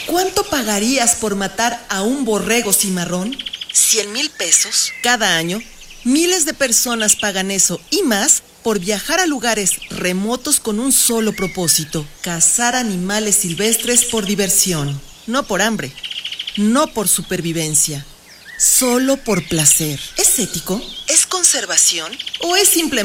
¿Cuánto pagarías por matar a un borrego cimarrón? 100,000 pesos. Cada año, miles de personas pagan eso y más por viajar a lugares remotos con un solo propósito: cazar animales silvestres por diversión. No por hambre, no por supervivencia, solo por placer. ¿Es ético? ¿Es conservación? ¿O es simplemente